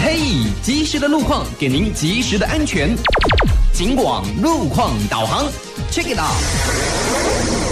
嘿，及时的路况给您及时的安全。警广路况导航 ，Check it out。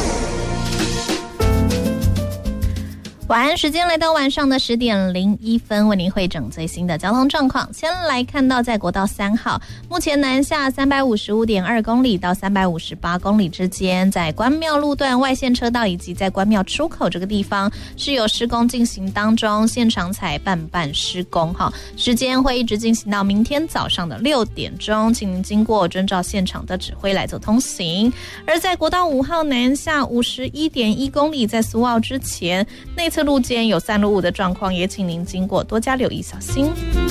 晚安时间来到晚上的10点01分，为您汇整最新的交通状况。先来看到在国道3号，目前南下355.2公里到358公里之间，在关庙路段外线车道以及在关庙出口这个地方是有施工进行当中，现场采半施工哈，时间会一直进行到明天早上的6点钟，请您经过遵照现场的指挥来做通行。而在国道5号南下51.1公里，在苏澳之前内侧路间有3路5的状况，也请您经过多加留意小心。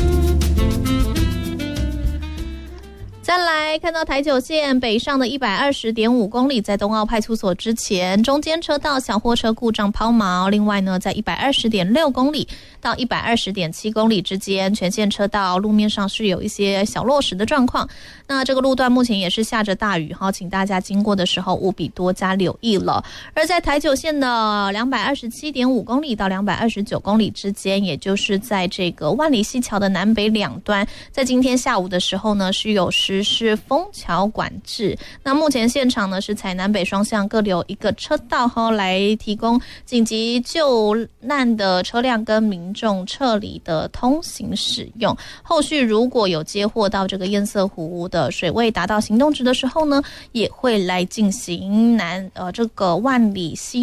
再来看到台九线北上的120.5公里，在东澳派出所之前，中间车道小货车故障抛锚。另外呢，在120.6公里到120.7公里之间，全线车道路面上是有一些小落石的状况。那这个路段目前也是下着大雨哈，请大家经过的时候务必多加留意了。而在台九线的227.5公里到229公里之间，也就是在这个万里溪桥的南北两端，在今天下午的时候呢，是有实施封桥管制。那目前现场呢是采南北双向各留一个车道来提供紧急救难的车辆跟民众撤离的通行使用。后续如果有接获到这个堰塞湖的水位达到行动值的时候呢，也会来进行这个万里溪